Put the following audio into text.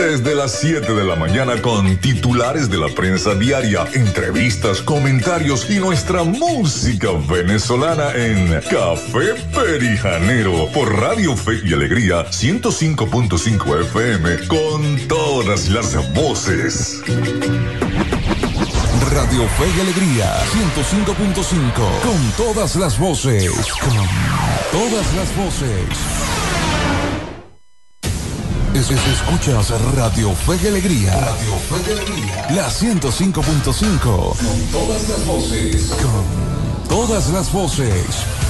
Desde las 7 de la mañana con titulares de la prensa diaria, entrevistas, comentarios y nuestra música venezolana en Café Perijanero por Radio Fe y Alegría 105.5 FM con todas las voces. Radio Fe y Alegría 105.5 con todas las voces. Con todas las voces. Escuchas Radio Fe y Alegría. Radio Fe y Alegría. La 105.5. Con todas las voces. Con todas las voces.